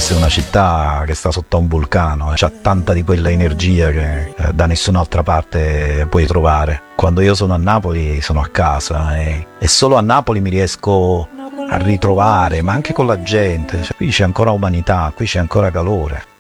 Questa è una città che sta sotto un vulcano, c'ha tanta di quella energia che da nessun'altra parte puoi trovare. Quando io sono a Napoli sono a casa e solo a Napoli mi riesco a ritrovare, ma anche con la gente. Cioè, qui c'è ancora umanità, qui c'è ancora calore.